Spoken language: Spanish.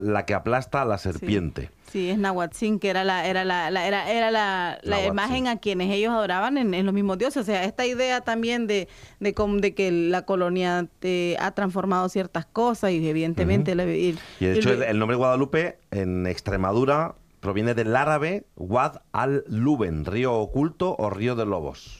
la que aplasta a la serpiente. Sí, es Nahuatzin, que era la imagen a quienes ellos adoraban en los mismos dioses. O sea, esta idea también de que la colonia ha transformado ciertas cosas y evidentemente... Y de hecho el nombre Guadalupe en Extremadura proviene del árabe Wad al-Luben, río oculto o río de lobos.